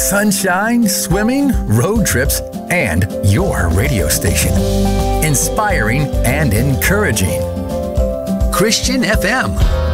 sunshine, swimming, road trips, and your radio station. Inspiring and encouraging. Christian FM.